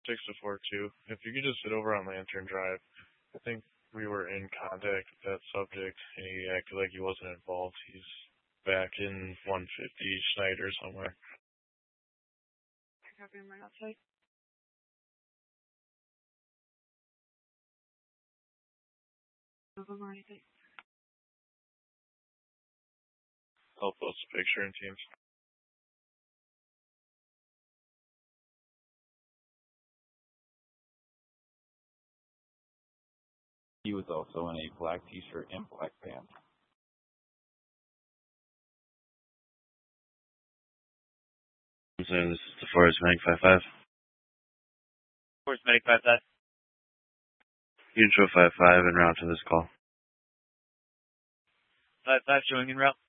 6-4-2. If you could just sit over on Lantern Drive, I think we were in contact with that subject, and he acted like he wasn't involved. He's back in 150 Schneider somewhere. Copy, I'm right outside. No them or anything. I'll post a picture in Teams. He was also in a black t-shirt and black pants. I'm sorry, this is the Forest Medic 5-5. Forest Medic 5-5. Intro 5-5 en route to this call. 5-5 showing en route.